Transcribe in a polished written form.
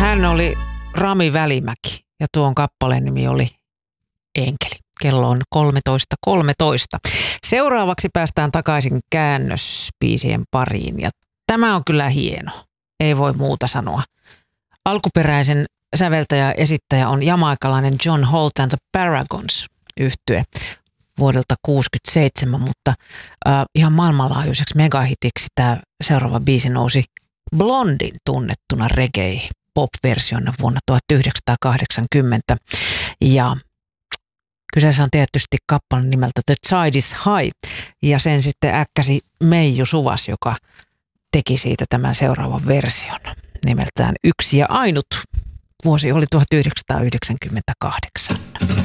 Hän oli Rami Välimäki ja tuon kappaleen nimi oli Enkeli. Kello on 13.13. Seuraavaksi päästään takaisin käännöspiisien pariin ja tämä on kyllä hieno. Ei voi muuta sanoa. Alkuperäisen säveltäjä ja esittäjä on jamaikalainen John Holt and the Paragons -yhtye vuodelta 1967, mutta ihan maailmanlaajuiseksi megahitiksi tämä seuraava biisi nousi Blondin tunnettuna reggae-pop-versiona vuonna 1980. Ja kyseessä on tietysti kappale nimeltä The Tide is High, ja sen sitten äkkäsi Meiju Suvas, joka teki siitä tämän seuraavan version nimeltään Yksi ja ainut. Vuosi oli 1998.